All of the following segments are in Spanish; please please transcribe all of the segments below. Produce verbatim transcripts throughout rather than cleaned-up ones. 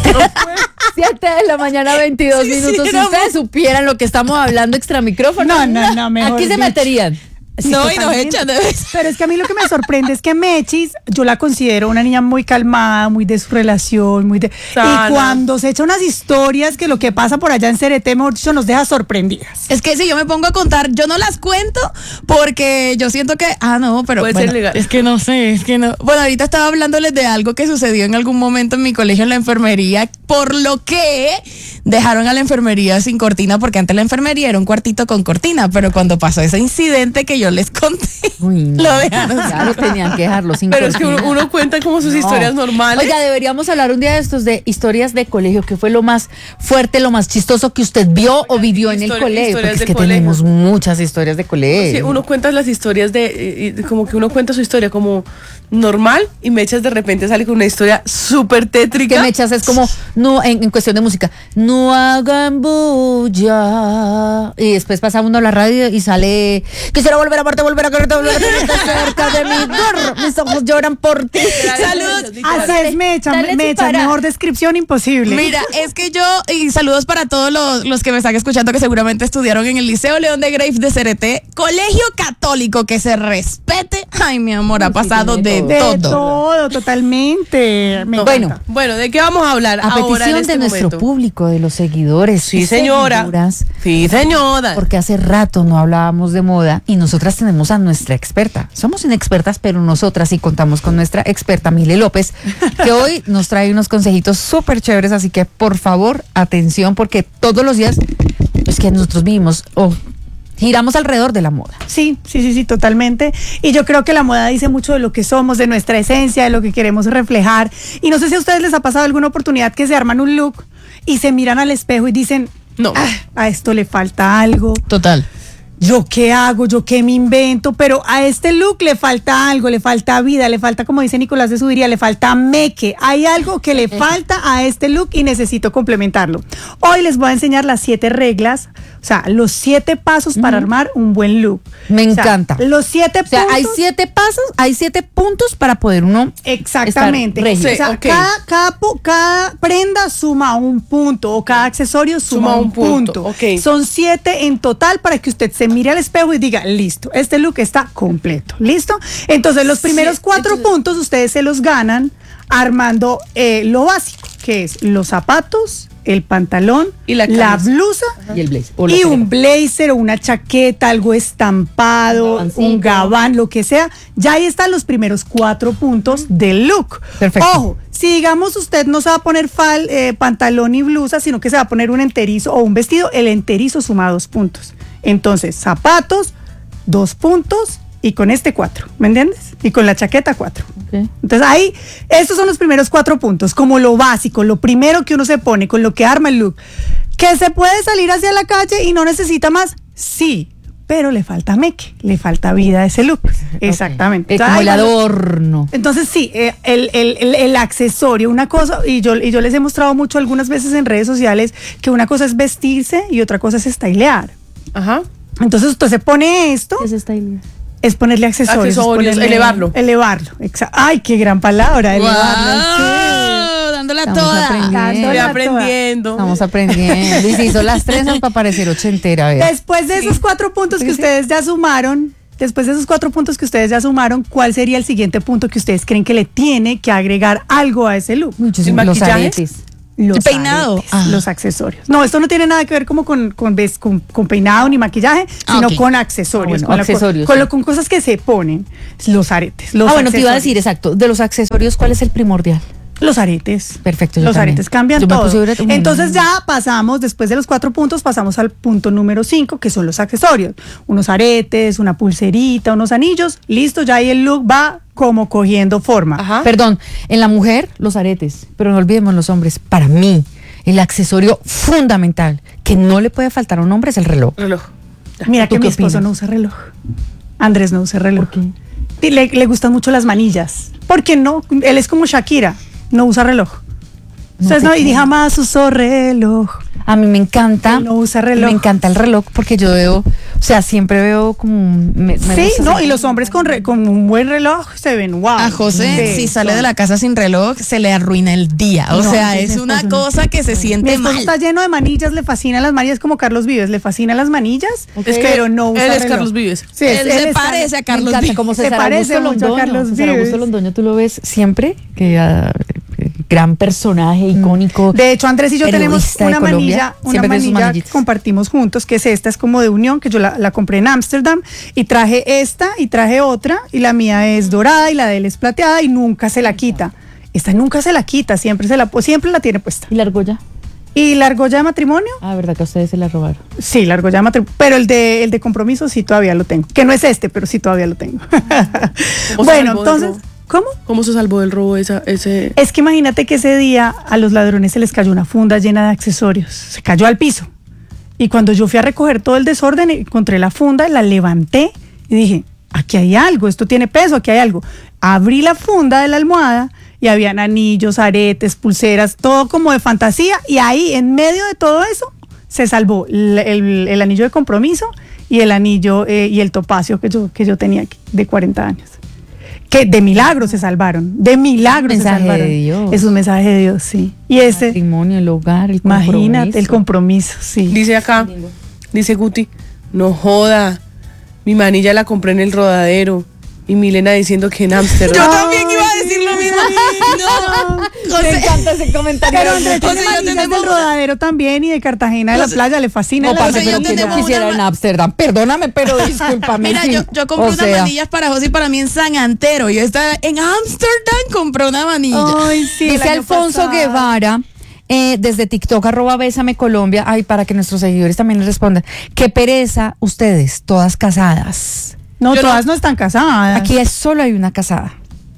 siete de la mañana, veintidós sí, minutos. Si ustedes supieran lo que estamos hablando extra micrófono. No, no, no, mejor aquí se dicho. meterían. Sí, no, y nos totalmente. echan de vez. Pero es que a mí lo que me sorprende es que Mechis, yo la considero una niña muy calmada, muy de su relación, muy de... Sana. Y cuando se echa unas historias que lo que pasa por allá en Cereté, mejor dicho, nos deja sorprendidas. Es que si yo me pongo a contar, yo no las cuento porque yo siento que, ah, no, pero Puede bueno, ser legal. es que no sé, es que no. Bueno, ahorita estaba hablándoles de algo que sucedió en algún momento en mi colegio en la enfermería, por lo que dejaron a la enfermería sin cortina, porque antes la enfermería era un cuartito con cortina, pero cuando pasó ese incidente que yo les conté, Uy, no. lo dejaron. Claro, tenían que dejarlo sin Pero es que uno, cortina. uno cuenta como sus No. historias normales. Oiga, deberíamos hablar un día de estos de historias de colegio. ¿Qué fue lo más fuerte, lo más chistoso que usted vio o vivió en el Historia- colegio? historias Porque es de que colegio. tenemos muchas historias de colegio. Sí, uno cuenta las historias de, eh, eh, como que uno cuenta su historia como normal y Mechas de repente sale con una historia súper tétrica. Que Mechas es como, no, en, en cuestión de música, no hagan bulla. Y después pasa uno a la radio y sale, quisiera volver a amarte, volver a quererte, volver a tenerte cerca de mí. Grr, mis ojos lloran por ti. Saludos. Así es, Mecha, dale Mecha, sin parar. mejor descripción imposible. Mira, es que yo, y saludos para todos los, los que me están escuchando que seguramente estudiaron en el Liceo León de Grave de Cereté, colegio católico que se respete. Ay, mi amor, ha Sí, pasado tiene de de todo. todo, totalmente. Me Bueno, encanta. Bueno, ¿de qué vamos a hablar A ahora petición en este de nuestro momento? público, de los seguidores. Sí, y señora. seguidoras, Sí, señora. porque hace rato no hablábamos de moda y nosotras tenemos a nuestra experta. Somos inexpertas, pero nosotras sí contamos con nuestra experta, Mile López, que hoy nos trae unos consejitos súper chéveres, así que por favor, atención, porque todos los días es que nosotros vivimos o giramos alrededor de la moda. Sí, sí, sí, sí, totalmente. Y yo creo que la moda dice mucho de lo que somos, de nuestra esencia, de lo que queremos reflejar. Y no sé si a ustedes les ha pasado alguna oportunidad que se arman un look y se miran al espejo y dicen, No. "Ah, a esto le falta algo. Total. ¿Yo qué hago? ¿Yo qué me invento? Pero a este look le falta algo, le falta vida, le falta, como dice Nicolás de Subiría, le falta meque. Hay algo que le falta a este look y necesito complementarlo. Hoy les voy a enseñar las siete reglas, o sea, los siete pasos para armar un buen look. Me O sea, encanta. los siete O sea, puntos. hay siete pasos, hay siete puntos para poder uno Exactamente. estar regio. O sea, Sí, ok. cada, cada, pu- cada prenda suma un punto o cada accesorio suma, Suma un un punto, punto. ok. Son siete en total para que usted se mire al espejo y diga, listo, este look está completo. ¿Listo? Entonces, los primeros Sí, cuatro entonces- puntos ustedes se los ganan armando eh, lo básico, que es los zapatos, el pantalón, Y la camisa. blusa Y el blazer. O la y chaqueta. un blazer o una chaqueta, algo estampado, Un un gabancito. gabán, lo que sea. Ya ahí están los primeros cuatro puntos del look. Perfecto. Ojo, si digamos usted no se va a poner fal, eh, pantalón y blusa, sino que se va a poner un enterizo o un vestido, el enterizo suma dos puntos. Entonces, zapatos, dos puntos y con este cuatro, ¿me entiendes? Y con la chaqueta cuatro. Ok. Entonces ahí, estos son los primeros cuatro puntos, como lo básico, lo primero que uno se pone, con lo que arma el look. ¿Que se puede salir hacia la calle y no necesita más? Sí, pero le falta meque, le falta vida a ese look. Exactamente. Eh, Entonces, como ahí el van los- adorno. entonces sí, eh, el, el, el, el accesorio, una cosa, y yo, y yo les he mostrado mucho algunas veces en redes sociales, que una cosa es vestirse y otra cosa es stylear. Ajá. Entonces usted se pone esto, ¿Qué es esta idea? es ponerle accesorios. es Accesorios, ponerle- elevarlo. Elevarlo, exacto. Ay, qué gran palabra, elevarlo. sí. Wow, dándola Estamos toda. aprendiendo. Estoy Dándola aprendiendo. Estamos aprendiendo. Y se hizo las trenzas para parecer ochentera. vea. Después de esos cuatro puntos que ustedes ya sumaron, después de esos cuatro puntos que ustedes ya sumaron, ¿cuál sería el siguiente punto que ustedes creen que le tiene que agregar algo a ese look? Muchos ¿El los maquillaje? aretes. Los El peinado. aretes, Ah. los accesorios. No, esto no tiene nada que ver como con, con, ves- con, con peinado ni maquillaje, Ah, sino ok. con accesorios. Ah, bueno, con la- accesorios, con, sí. lo- con cosas que se ponen. Los aretes. Los Ah, bueno, te iba a accesorios. decir, exacto. De los accesorios, ¿cuál es el primordial? Los aretes. Perfecto, yo Los también. aretes cambian Yo me todo. puse ahorita- Uy, Entonces no. ya pasamos, después de los cuatro puntos, pasamos al punto número cinco, que son los accesorios. Unos aretes, una pulserita, unos anillos. Listo, ya ahí el look va como cogiendo forma. Ajá. Perdón, en la mujer, los aretes. Pero no olvidemos los hombres. Para mí, el accesorio fundamental que no le puede faltar a un hombre es el reloj. Reloj. Mira ¿Tú que qué mi esposo opinas? no usa reloj. Andrés no usa reloj. ¿Por qué? Y Le, le gustan mucho las manillas. ¿Por qué no? Él es como Shakira, no usa reloj. Ustedes te no, y creo. jamás usó reloj. A mí me encanta. Él no usa reloj. Me encanta el reloj porque yo veo, o sea, siempre veo como. un- Me, me Sí, gusta no, así. y los hombres con, re- con un buen reloj se ven wow. A José, Sí, si sale son- de la casa sin reloj, se le arruina el día. O No, sea, sí, es mi una esposo no. cosa que se Mi siente esposo mal. está lleno de manillas, le fascinan las manillas como Carlos Vives, le fascinan las manillas, Es que pero no usa él es reloj. Carlos Vives. Sí, Él se es parece a Me Carlos encanta Vives. como Se César parece Augusto mucho a Londoño. Carlos César Vives. Augusto Londoño, tú lo ves siempre, que ah, eh, gran personaje icónico. De hecho, Andrés y yo tenemos periodista de una Colombia, manilla, una siempre tiene sus manilla que manillitas. compartimos juntos, que es esta, es como de unión, que yo la, la compré en Ámsterdam y traje esta y traje otra y la mía es dorada y la de él es plateada y nunca se la quita. Esta nunca se la quita, siempre se la siempre la tiene puesta. ¿Y la argolla? ¿Y la argolla de matrimonio? Ah, ¿verdad que a ustedes se la robaron? Sí, la argolla de matrimonio, pero el de, el de compromiso sí todavía lo tengo, que no es este, pero sí todavía lo tengo. ¿Cómo se Bueno, salvó del entonces, robo? ¿cómo? ¿Cómo se salvó del robo esa, ese? Es que imagínate que ese día a los ladrones se les cayó una funda llena de accesorios, se cayó al piso. Y cuando yo fui a recoger todo el desorden, encontré la funda, la levanté y dije, aquí hay algo, esto tiene peso, aquí hay algo. Abrí la funda de la almohada y habían anillos, aretes, pulseras, todo como de fantasía. Y ahí, en medio de todo eso, se salvó el, el- el anillo de compromiso y el anillo eh, y el topacio que yo, que yo tenía aquí, de cuarenta años. Que de milagro se salvaron, de milagro se Mensaje de salvaron. Dios. Es un mensaje de Dios, sí. Y El ese, matrimonio, el hogar, el compromiso. imagínate, el compromiso, sí. Dice acá, dice Guti, no joda, mi manilla la compré en el Rodadero. Y Milena diciendo que en Ámsterdam. Yo también iba a decir lo mismo. No, Me José. encanta ese comentario. Pero Andrés José, tiene yo manillas tenemos del una- Rodadero también y de Cartagena de la José- playa, le fascina. No, la parce, José, pero yo que yo tenemos quisiera una- en Ámsterdam. Perdóname, pero discúlpame. Mira, sí. yo, yo compré O unas sea, manillas para José y para mí en San Antero. Yo estaba en Ámsterdam, compré una manilla. Ay, sí, el Dice año Alfonso pasado. Guevara, eh, desde TikTok, arroba Bésame Colombia, ay, para que nuestros seguidores también les respondan. Qué pereza ustedes, todas casadas. No, Yo no- todas no están casadas. Aquí es, solo hay una casada.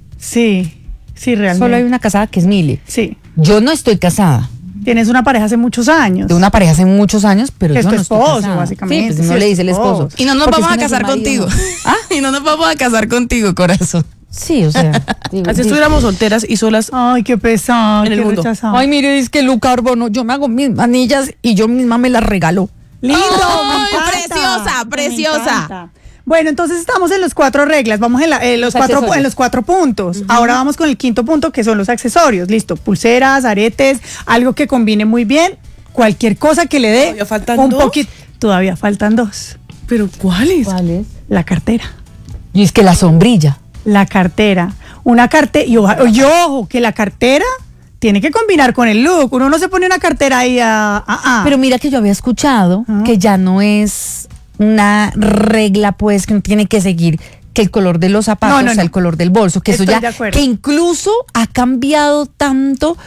Sí, sí, realmente. Solo hay una casada que es Mile. Sí. Yo no estoy casada. Tienes una pareja hace muchos años. De una pareja hace muchos años, pero Que es yo tu no estoy esposo, casada. básicamente, Sí, pues sí, no es le tu dice el esposo. esposo. Y no nos Porque vamos a si no es casar un marido, contigo. ¿no? ¿Ah? Y no nos vamos a casar contigo, corazón. Sí, o sea. digo, Así digo, estuviéramos solteras y solas. Ay, qué pesado, En el qué mundo. rechazado. Ay, mire, es que Luca Arbono, yo me hago mis manillas y yo misma me las regalo. Lindo, me Ay, encanta, preciosa, me preciosa. encanta. Bueno, entonces estamos en los cuatro reglas, vamos en, la- en los, Los cuatro, accesorios. en los cuatro puntos. Ahora vamos con el quinto punto, que son los accesorios. Listo, pulseras, aretes, algo que combine muy bien, cualquier cosa que le dé ¿Todavía faltan un dos? poquito. Todavía faltan dos. ¿Pero cuáles? ¿Cuál es? La cartera. Y es que la sombrilla. La cartera. Una cartera. Y, oja- y ojo, que la cartera tiene que combinar con el look. Uno no se pone una cartera ahí a. a- a. Pero mira que yo había escuchado Ah. que ya no es una regla, pues, que uno tiene que seguir que el color de los zapatos No, no, sea no. el color del bolso, que Estoy eso de ya, acuerdo. que incluso ha cambiado tanto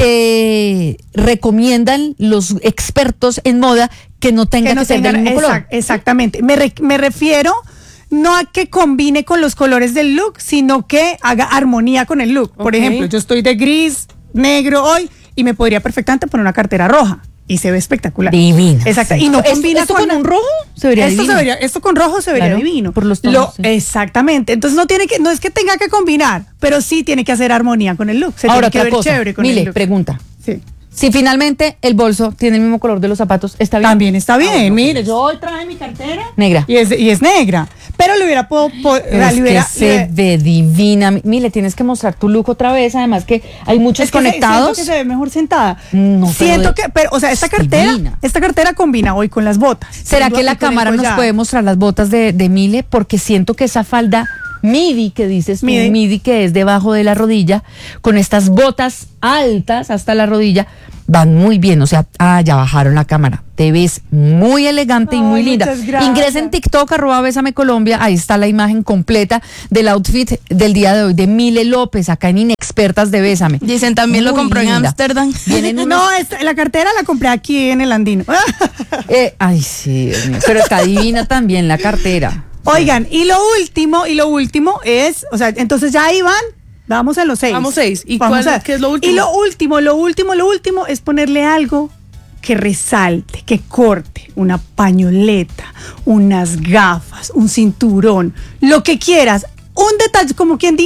que recomiendan los expertos en moda que no tenga que, no ser del tengan- mismo color. exact- exactamente. Me, re- me refiero no a que combine con los colores del look, sino que haga armonía con el look. Por Ok. ejemplo, yo estoy de gris, negro hoy y me podría perfectamente poner una cartera roja y se ve espectacular. Divina. Exacto. Sí. Y no ¿Esto- combina esto con un rojo? Se vería esto, divino. se vería- esto con rojo se vería Claro, divino. por los tonos, Lo- sí. Exactamente. Entonces no tiene que, no es que tenga que combinar, pero sí tiene que hacer armonía con el look. Se Ahora tiene que otra ver cosa. chévere con Mile, el look. pregunta. Sí. Si finalmente el bolso tiene el mismo color de los zapatos, ¿está bien? También está bien. Mire, yo hoy traje mi cartera Negra. y es, y es negra. Pero le hubiera po- po- Pero la- es le que hubiera- se le- ve divina. Mire, tienes que mostrar tu look otra vez. Además que hay muchos es que se- conectados. siento que se ve mejor sentada. No, pero siento de- que, pero, o sea, esta es cartera, divina. esta cartera combina hoy con las botas. ¿Será Sin que duda, la y con el cámara nos collar. puede mostrar las botas de, de Mile? Porque siento que esa falda midi que dices tú, Midi. midi que es debajo de la rodilla, con estas botas altas hasta la rodilla, van muy bien. O sea, ah, ya bajaron la cámara. Te ves muy elegante y Ay, muy linda. muchas gracias. Ingresa en TikTok, arroba Bésame Colombia. Ahí está la imagen completa del outfit del día de hoy de Mile López, acá en Inexpertas de Bésame. Dicen, también lo Muy compró en linda. Ámsterdam. Vienen unos No, esta- la cartera la compré aquí en el Andino. Eh, ay, sí, Dios mío. Pero está divina también la cartera. Oigan, y lo último, y lo último es, o sea, entonces ya ahí van, vamos a los seis. Vamos seis. ¿Y Vamos cuál- a- qué es lo último? Y lo último, lo último, lo último es ponerle algo que resalte, que corte, una pañoleta, unas gafas, un cinturón, lo que quieras. Un detalle, como quien dice,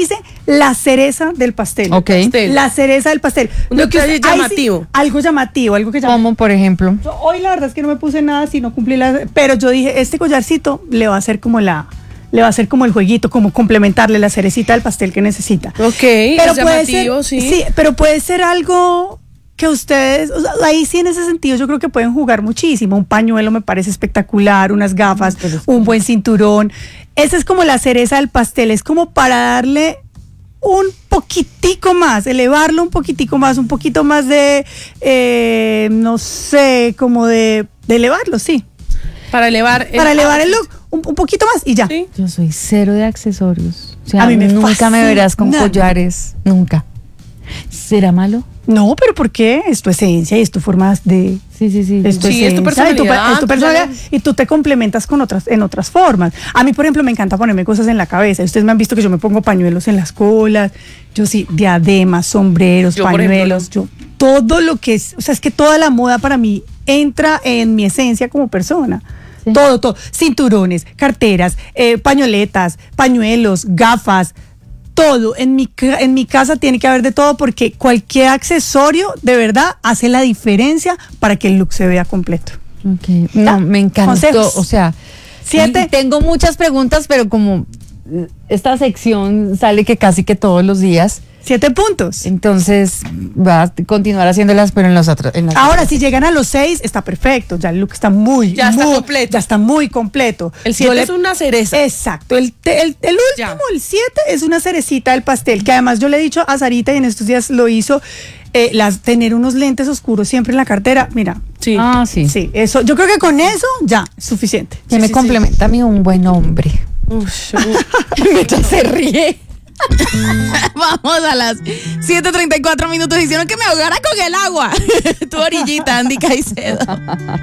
la cereza del pastel. Ok. Pastel. La cereza del pastel. Un Lo que detalle usted- ahí sí, llamativo. algo llamativo, algo que llama. Como por ejemplo. Yo hoy la verdad es que no me puse nada, si no cumplí la, pero yo dije, este collarcito le va a hacer como la, le va a hacer como el jueguito, como complementarle la cerecita del pastel que necesita. Ok, Pero es puede llamativo, ser, sí. pero puede ser algo que ustedes, o sea, ahí sí en ese sentido yo creo que pueden jugar muchísimo. Un pañuelo me parece espectacular, unas gafas, un buen cinturón. Esa es como la cereza del pastel, es como para darle un poquitico más, elevarlo un poquitico más, un poquito más de, eh, no sé, como de, de elevarlo, sí. Para elevar el Para elevar el look, un, un poquito más y ya. Sí. Yo soy cero de accesorios. O sea, A mí me nunca fascina. me verás con collares. Nunca. ¿Será malo? No, pero ¿por qué? Es tu esencia y es tu forma de... Sí, sí, sí. Es tu Sí, es tu esencia, y tu personalidad, es tu tú personalidad, ya y tú te complementas con otras, en otras formas. A mí, por ejemplo, me encanta ponerme cosas en la cabeza. Ustedes me han visto que yo me pongo pañuelos en las colas. Yo sí, diademas, sombreros, Yo, por ejemplo, pañuelos. Yo, todo lo que es, o sea, es que toda la moda para mí entra en mi esencia como persona. Sí. Todo, todo. Cinturones, carteras, eh, pañoletas, pañuelos, gafas. Todo, en mi, ca- en mi casa tiene que haber de todo porque cualquier accesorio de verdad hace la diferencia para que el look se vea completo. Ok. No, Ya, me encantó. consejos. O sea, Siete. y tengo muchas preguntas, pero como eh, esta sección sale que casi que todos los días, Siete puntos. entonces va a continuar haciéndolas, pero en los otros. En las Ahora, si llegan a los seis, está perfecto. Ya el look está muy, Ya está muy- completo. Ya está muy completo. El Yo siete le- es una cereza. Exacto. El, te- el, el Ya. último, el siete, es una cerecita del pastel. Que además yo le he dicho a Sarita y en estos días lo hizo. eh, las, tener unos lentes oscuros siempre en la cartera. Mira. Sí. Ah, sí. Sí, eso. Yo creo que con eso ya es suficiente. Que Sí, me sí, complementa a mí un buen hombre. Ush, uh. Mientras se ríe. Vamos a las siete treinta y cuatro minutos. Hicieron que me ahogara con el agua. Tu orillita, Andy Caicedo.